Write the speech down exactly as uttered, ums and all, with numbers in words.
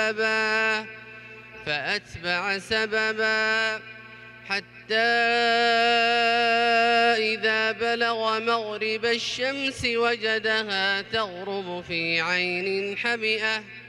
سببا فأتبع سببا حتى إذا بلغ مغرب الشمس وجدها تغرب في عين حمئة